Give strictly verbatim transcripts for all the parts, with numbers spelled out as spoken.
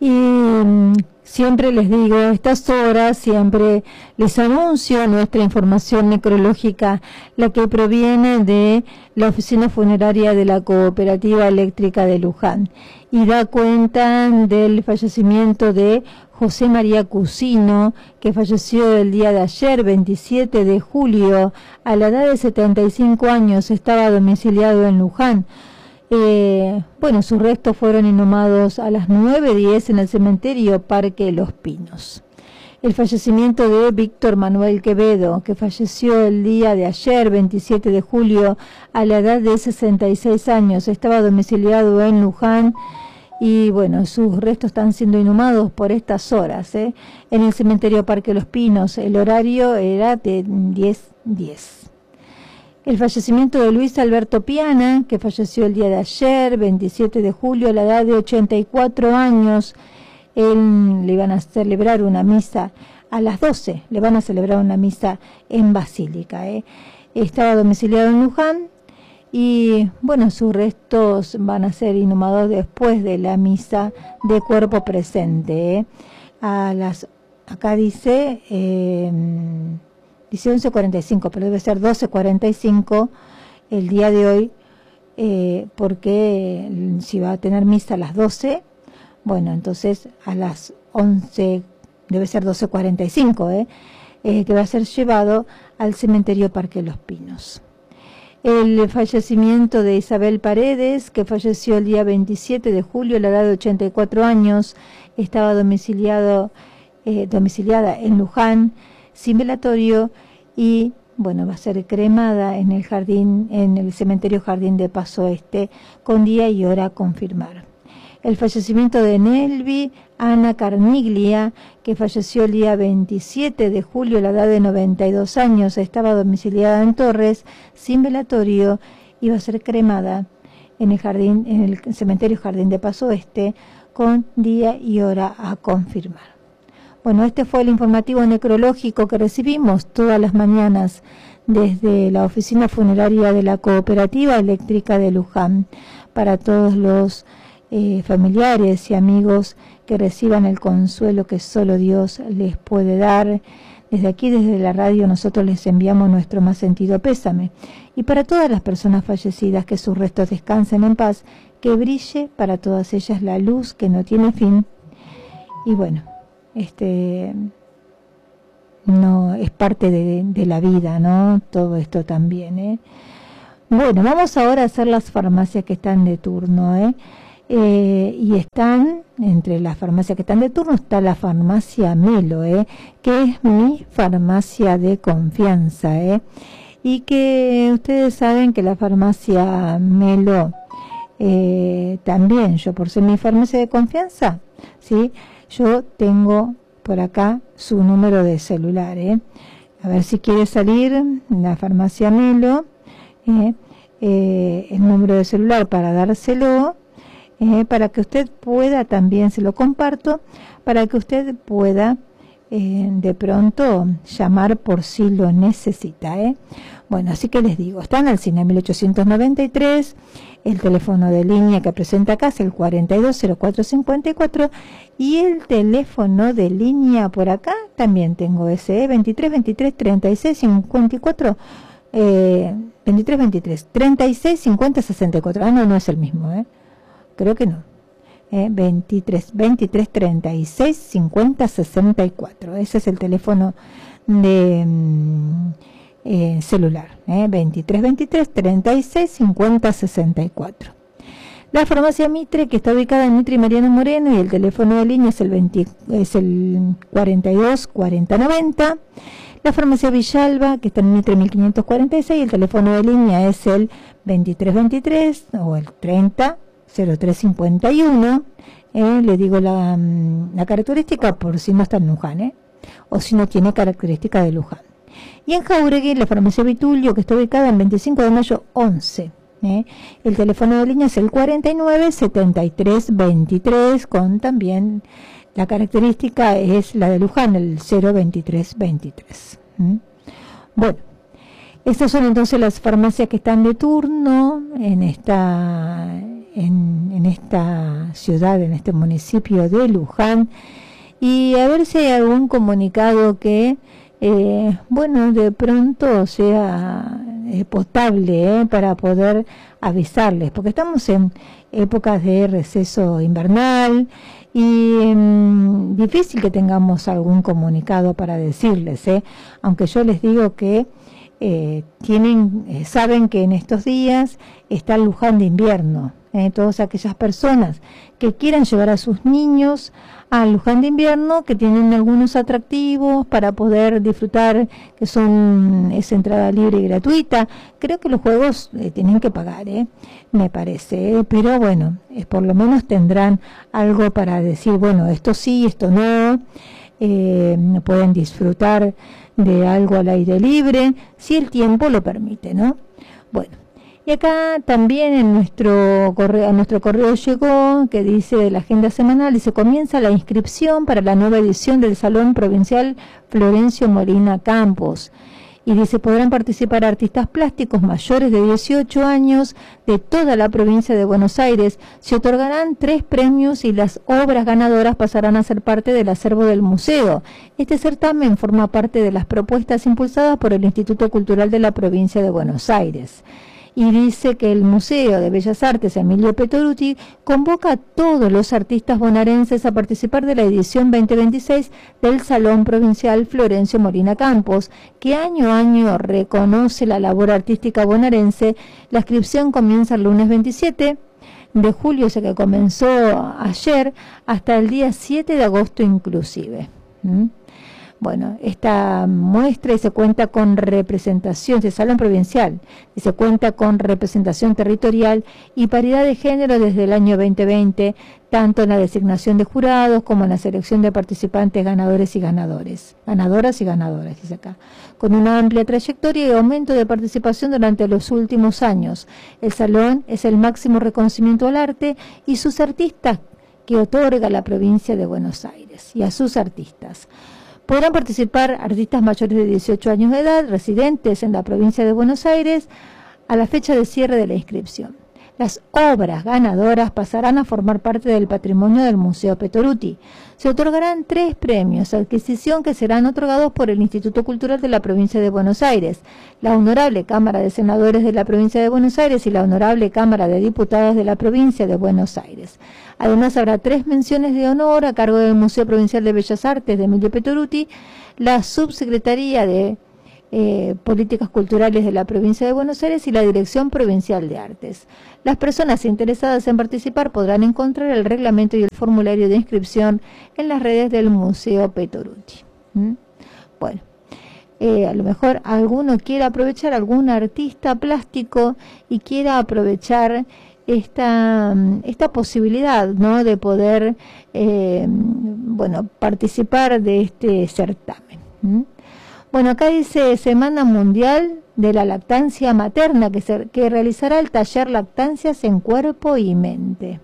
Y mm, siempre les digo, a estas horas siempre les anuncio nuestra información necrológica, la que proviene de la oficina funeraria de la Cooperativa Eléctrica de Luján, y da cuenta del fallecimiento de José María Cusino, que falleció el día de ayer, veintisiete de julio, a la edad de setenta y cinco años, estaba domiciliado en Luján. Eh, bueno, sus restos fueron inhumados a las nueve diez en el cementerio Parque Los Pinos. El fallecimiento de Víctor Manuel Quevedo, que falleció el día de ayer, veintisiete de julio, a la edad de sesenta y seis años, estaba domiciliado en Luján. Y bueno, sus restos están siendo inhumados por estas horas, ¿eh? en el cementerio Parque Los Pinos. El horario era de diez diez. El fallecimiento de Luis Alberto Piana, que falleció el día de ayer, veintisiete de julio, a la edad de ochenta y cuatro años. Él, le van a celebrar una misa a las doce, le van a celebrar una misa en Basílica. ¿eh? Estaba domiciliado en Luján. Y bueno, sus restos van a ser inhumados después de la misa de cuerpo presente. ¿eh? A las, acá dice, eh, dice once cuarenta y cinco, pero debe ser doce cuarenta y cinco el día de hoy, eh, porque si va a tener misa a las doce, bueno, entonces a las once, debe ser doce cuarenta y cinco, ¿eh? eh, que va a ser llevado al cementerio Parque Los Pinos. El fallecimiento de Isabel Paredes, que falleció el día veintisiete de julio a la edad de ochenta y cuatro años, estaba domiciliado, eh, domiciliada en Luján, sin velatorio, y bueno, va a ser cremada en el jardín, en el cementerio Jardín de Paso Este, con día y hora a confirmar. El fallecimiento de Nelvi Ana Carniglia, que falleció el día veintisiete de julio a la edad de noventa y dos años, estaba domiciliada en Torres, sin velatorio, y va a ser cremada en el jardín, en el cementerio Jardín de Paso Este, con día y hora a confirmar. Bueno, este fue el informativo necrológico que recibimos todas las mañanas desde la oficina funeraria de la Cooperativa Eléctrica de Luján, para todos los eh, familiares y amigos que reciban el consuelo que solo Dios les puede dar. Desde aquí, desde la radio, nosotros les enviamos nuestro más sentido pésame. Y para todas las personas fallecidas, que sus restos descansen en paz, que brille para todas ellas la luz que no tiene fin. Y bueno, este no es parte de, de la vida, ¿no? Todo esto también, ¿eh? Bueno, vamos ahora a hacer las farmacias que están de turno, ¿eh? Eh, y están, entre las farmacias que están de turno, está la farmacia Melo, ¿eh? que es mi farmacia de confianza, ¿eh? y que ustedes saben que la farmacia Melo, eh, también, yo por ser mi farmacia de confianza, ¿sí? yo tengo por acá su número de celular, ¿eh? a ver si quiere salir la farmacia Melo, ¿eh? Eh, el número de celular para dárselo, Eh, para que usted pueda, también se lo comparto, para que usted pueda eh, de pronto llamar por si lo necesita. ¿eh? Bueno, así que les digo, están al cine mil ochocientos noventa y tres, el teléfono de línea que presenta acá es el cuarenta y dos cero cuatro cincuenta y cuatro, y el teléfono de línea por acá también tengo ese, ¿eh? veintitrés veintitrés treinta y seis cincuenta y cuatro, eh, veintitrés veintitrés treinta y seis cincuenta sesenta y cuatro, ah no, no es el mismo, ¿eh? Creo que no. Eh, veintitrés veintitrés treinta y seis cincuenta sesenta y cuatro. Ese es el teléfono de mm, eh, celular. Eh, veintitrés veintitrés treinta y seis cincuenta sesenta y cuatro. La farmacia Mitre, que está ubicada en Mitre y Mariano Moreno, y el teléfono de línea es el, veinte, es el cuarenta y dos cuarenta noventa. La farmacia Villalba, que está en Mitre mil quinientos cuarenta y seis, y el teléfono de línea es el veintitrés veintitrés o el treinta cero tres cincuenta y uno, eh, le digo la, la característica por si no está en Luján, eh, o si no tiene característica de Luján. Y en Jauregui, la farmacia Vitulio, que está ubicada en veinticinco de mayo once, eh, el teléfono de línea es el cuarenta y nueve setenta y tres veintitrés, con también la característica es la de Luján, el cero veintitrés veintitrés. ¿eh? Bueno, estas son entonces las farmacias que están de turno en esta en, en esta ciudad, en este municipio de Luján, y a ver si hay algún comunicado que, eh, bueno, de pronto sea eh, potable eh, para poder avisarles, porque estamos en épocas de receso invernal y mmm, difícil que tengamos algún comunicado para decirles, eh, aunque yo les digo que eh, tienen, eh, saben que en estos días está el Luján de invierno. Eh, todas aquellas personas que quieran llevar a sus niños al Luján de invierno, que tienen algunos atractivos para poder disfrutar, que son es entrada libre y gratuita. Creo que los juegos eh, tienen que pagar, eh, me parece, eh, pero bueno, eh, por lo menos tendrán algo para decir, bueno, esto sí, esto no, eh, pueden disfrutar de algo al aire libre, si el tiempo lo permite, ¿no? Bueno. Y acá también en nuestro correo, a nuestro correo llegó, que dice de la agenda semanal, dice, comienza la inscripción para la nueva edición del Salón Provincial Florencio Molina Campos. Y dice, podrán participar artistas plásticos mayores de dieciocho años de toda la provincia de Buenos Aires. Se otorgarán tres premios y las obras ganadoras pasarán a ser parte del acervo del museo. Este certamen forma parte de las propuestas impulsadas por el Instituto Cultural de la provincia de Buenos Aires. Y dice que el Museo de Bellas Artes Emilio Petoruti convoca a todos los artistas bonaerenses a participar de la edición veinte veintiséis del Salón Provincial Florencio Molina Campos, que año a año reconoce la labor artística bonaerense. La inscripción comienza el lunes veintisiete de julio, o sea que comenzó ayer, hasta el día siete de agosto inclusive. ¿Mm? Bueno, esta muestra y se cuenta con representación, de Salón Provincial, y se cuenta con representación territorial y paridad de género desde el año veinte veinte, tanto en la designación de jurados como en la selección de participantes ganadores y ganadores, ganadoras y ganadoras, dice acá, con una amplia trayectoria y aumento de participación durante los últimos años. El Salón es el máximo reconocimiento al arte y sus artistas que otorga la provincia de Buenos Aires, y a sus artistas. Podrán participar artistas mayores de dieciocho años de edad, residentes en la provincia de Buenos Aires, a la fecha de cierre de la inscripción. Las obras ganadoras pasarán a formar parte del patrimonio del Museo Petoruti. Se otorgarán tres premios de adquisición que serán otorgados por el Instituto Cultural de la provincia de Buenos Aires, la Honorable Cámara de Senadores de la provincia de Buenos Aires y la Honorable Cámara de Diputados de la provincia de Buenos Aires. Además, habrá tres menciones de honor a cargo del Museo Provincial de Bellas Artes de Emilio Petoruti, la Subsecretaría de Eh, Políticas Culturales de la provincia de Buenos Aires y la Dirección Provincial de Artes. Las personas interesadas en participar podrán encontrar el reglamento y el formulario de inscripción en las redes del Museo Petoruti. ¿Mm? Bueno, eh, a lo mejor alguno quiera aprovechar, algún artista plástico y quiera aprovechar esta, esta posibilidad, ¿no?, de poder eh, bueno, participar de este certamen. ¿Mm? Bueno, acá dice Semana Mundial de la Lactancia Materna, que, se, que realizará el taller Lactancias en Cuerpo y Mente.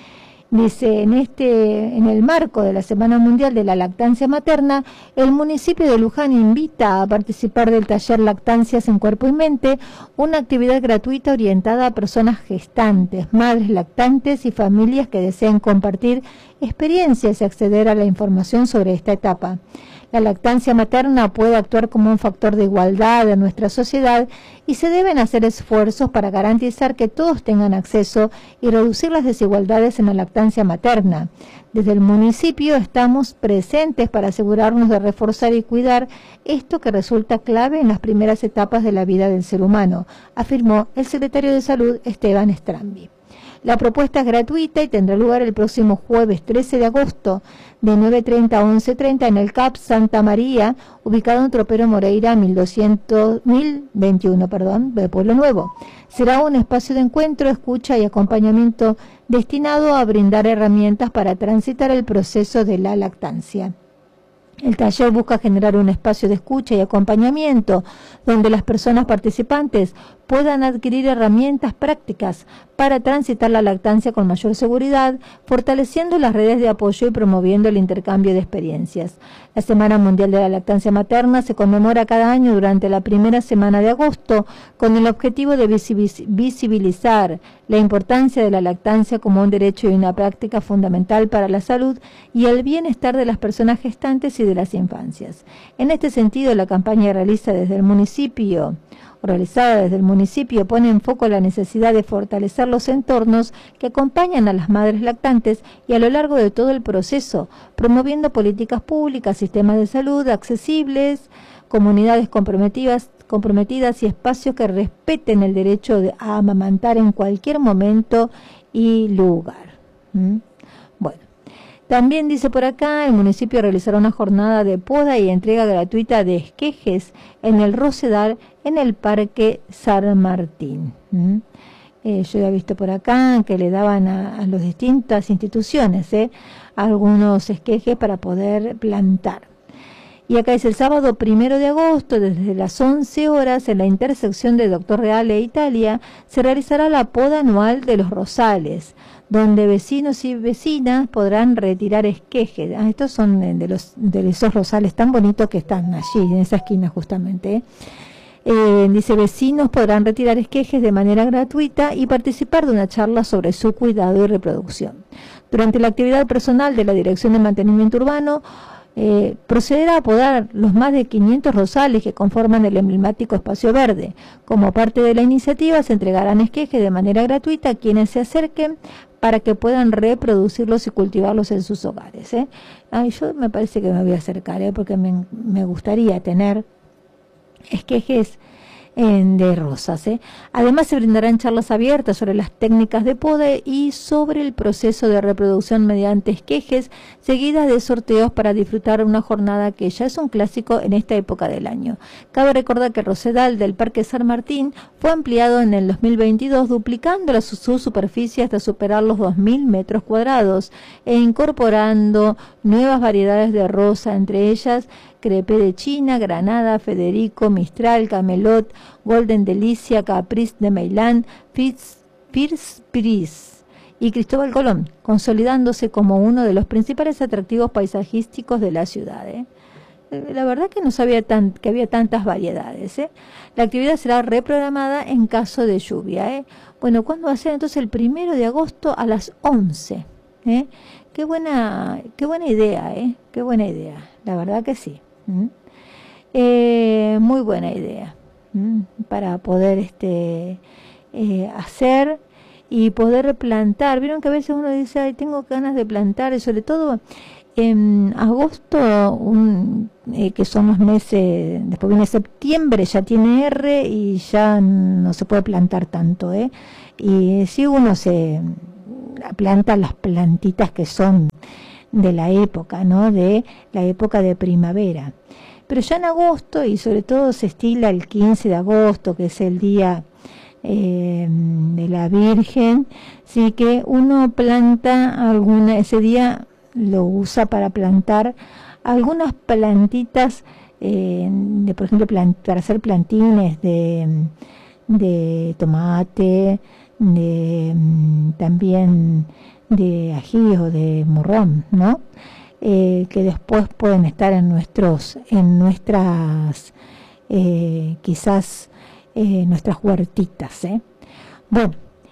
Dice, en este, en el marco de la Semana Mundial de la Lactancia Materna, el municipio de Luján invita a participar del taller Lactancias en Cuerpo y Mente, una actividad gratuita orientada a personas gestantes, madres lactantes y familias que deseen compartir experiencias y acceder a la información sobre esta etapa. La lactancia materna puede actuar como un factor de igualdad en nuestra sociedad y se deben hacer esfuerzos para garantizar que todos tengan acceso y reducir las desigualdades en la lactancia materna. Desde el municipio estamos presentes para asegurarnos de reforzar y cuidar esto que resulta clave en las primeras etapas de la vida del ser humano, afirmó el secretario de Salud Esteban Strambi. La propuesta es gratuita y tendrá lugar el próximo jueves trece de agosto de nueve treinta a once treinta en el C A P Santa María, ubicado en Tropero Moreira mil doscientos, mil veintiuno, perdón, de Pueblo Nuevo. Será un espacio de encuentro, escucha y acompañamiento destinado a brindar herramientas para transitar el proceso de la lactancia. El taller busca generar un espacio de escucha y acompañamiento donde las personas participantes puedan adquirir herramientas prácticas para transitar la lactancia con mayor seguridad, fortaleciendo las redes de apoyo y promoviendo el intercambio de experiencias. La Semana Mundial de la Lactancia Materna se conmemora cada año durante la primera semana de agosto con el objetivo de visibilizar la importancia de la lactancia como un derecho y una práctica fundamental para la salud y el bienestar de las personas gestantes y de las infancias. En este sentido, la campaña realiza desde el municipio realizada desde el municipio pone en foco la necesidad de fortalecer los entornos que acompañan a las madres lactantes y a lo largo de todo el proceso, promoviendo políticas públicas, sistemas de salud accesibles, comunidades comprometidas, comprometidas y espacios que respeten el derecho de, a amamantar en cualquier momento y lugar. ¿Mm? Bueno. También dice por acá, el municipio realizará una jornada de poda y entrega gratuita de esquejes en el Rosedal, en el Parque San Martín. ¿Mm? Eh, yo ya he visto por acá que le daban a, a las distintas instituciones ¿eh? algunos esquejes para poder plantar. Y acá es el sábado primero de agosto, desde las once horas, en la intersección de Doctor Real e Italia, se realizará la poda anual de los rosales, donde vecinos y vecinas podrán retirar esquejes. Ah, estos son de, los, de esos rosales tan bonitos que están allí, en esa esquina justamente. Eh, dice, vecinos podrán retirar esquejes de manera gratuita y participar de una charla sobre su cuidado y reproducción. Durante la actividad personal de la Dirección de Mantenimiento Urbano, Eh, procederá a podar los más de quinientos rosales que conforman el emblemático espacio verde. Como parte de la iniciativa se entregarán esquejes de manera gratuita a quienes se acerquen para que puedan reproducirlos y cultivarlos en sus hogares. ¿eh? Ay, yo me parece que me voy a acercar ¿eh? porque me, me gustaría tener esquejes En, de rosas. ¿eh? Además se brindarán charlas abiertas sobre las técnicas de poda y sobre el proceso de reproducción mediante esquejes, seguidas de sorteos para disfrutar una jornada que ya es un clásico en esta época del año. Cabe recordar que el Rosedal del Parque San Martín fue ampliado en el dos mil veintidós, duplicando la, su, su superficie hasta superar los dos mil metros cuadrados e incorporando nuevas variedades de rosa, entre ellas Crepé de China, Granada, Federico, Mistral, Camelot, Golden Delicia, Caprice de Meilán, First Price y Cristóbal Colón, consolidándose como uno de los principales atractivos paisajísticos de la ciudad. ¿eh? La verdad que no sabía tan, que había tantas variedades. ¿eh? La actividad será reprogramada en caso de lluvia. ¿eh? Bueno, ¿cuándo va a ser? Entonces el primero de agosto a las once. ¿eh? Qué buena, qué buena idea, ¿eh? Qué buena idea. La verdad que sí. ¿Mm? Eh, muy buena idea ¿Mm? para poder este eh, hacer y poder plantar. Vieron que a veces uno dice, ay, tengo ganas de plantar, y sobre todo en agosto, un, eh, que son los meses, después viene septiembre, ya tiene R y ya no se puede plantar tanto, ¿eh? Y si uno se planta las plantitas que son de la época, ¿no? De la época de primavera. Pero ya en agosto, y sobre todo se estila el quince de agosto, que es el día eh, de la Virgen, sí que uno planta alguna, ese día lo usa para plantar algunas plantitas, eh, de, por ejemplo, plant, para hacer plantines de, de tomate, de también de ají o de morrón, ¿no? Eh, que después pueden estar en nuestros, en nuestras, eh, quizás eh, nuestras huertitas, ¿eh? Bueno,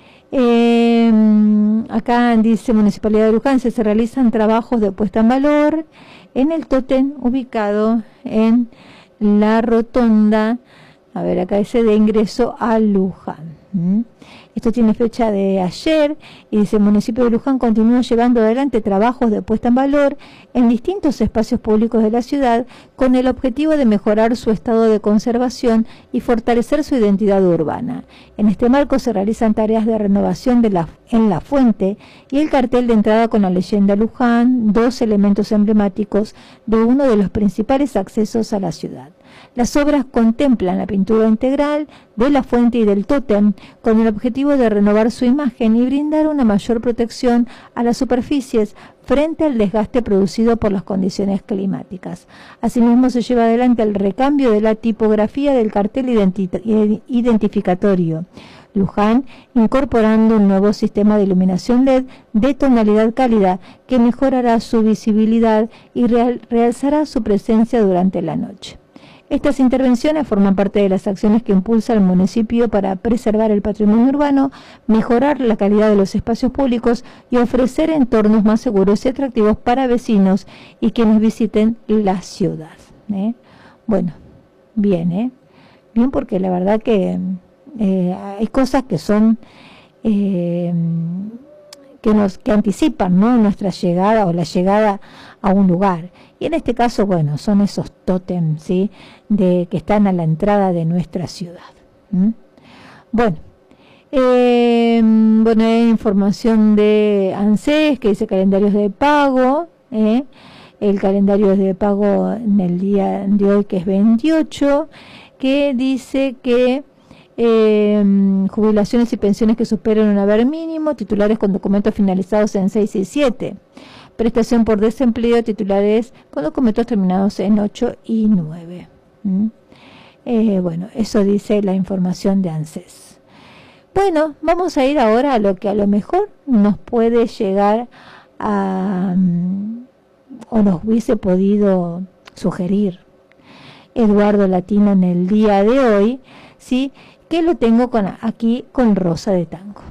eh, acá dice Municipalidad de Luján, se realizan trabajos de puesta en valor en el tótem ubicado en la rotonda, a ver, acá dice de ingreso a Luján. ¿Mm? Esto tiene fecha de ayer y dice el municipio de Luján continúa llevando adelante trabajos de puesta en valor en distintos espacios públicos de la ciudad con el objetivo de mejorar su estado de conservación y fortalecer su identidad urbana. En este marco se realizan tareas de renovación de la, en la fuente y el cartel de entrada con la leyenda Luján, dos elementos emblemáticos de uno de los principales accesos a la ciudad. Las obras contemplan la pintura integral de la fuente y del tótem, con el objetivo de renovar su imagen y brindar una mayor protección a las superficies frente al desgaste producido por las condiciones climáticas. Asimismo, se lleva adelante el recambio de la tipografía del cartel identi- identificatorio Luján, incorporando un nuevo sistema de iluminación L E D de tonalidad cálida que mejorará su visibilidad y real, realzará su presencia durante la noche. Estas intervenciones forman parte de las acciones que impulsa el municipio para preservar el patrimonio urbano, mejorar la calidad de los espacios públicos y ofrecer entornos más seguros y atractivos para vecinos y quienes visiten la ciudad. ¿eh? Bueno, bien, ¿eh? Bien, porque la verdad que Eh, hay cosas que son eh, que nos que anticipan, ¿no?, nuestra llegada o la llegada a un lugar, y en este caso, bueno, son esos tótems, ¿sí?, de que están a la entrada de nuestra ciudad. ¿Mm? Bueno, eh, bueno, hay información de ANSES que dice calendarios de pago, ¿eh? El calendario de pago en el día de hoy, que es veintiocho, que dice que Eh, jubilaciones y pensiones que superen un haber mínimo, titulares con documentos finalizados en seis y siete, prestación por desempleo, titulares con documentos terminados en ocho y nueve. ¿Mm? Eh, bueno, eso dice la información de ANSES. Bueno, vamos a ir ahora a lo que a lo mejor nos puede llegar a um, o nos hubiese podido sugerir Eduardo Latino en el día de hoy, ¿sí?, que lo tengo con, aquí con Rosa de Tango.